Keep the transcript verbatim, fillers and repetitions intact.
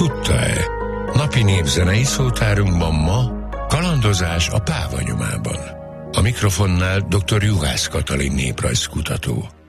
tudta-e? Napi népzenei szótárunkban ma kalandozás a Páva nyomában. A mikrofonnál dr. Juhász Katalin néprajzkutató.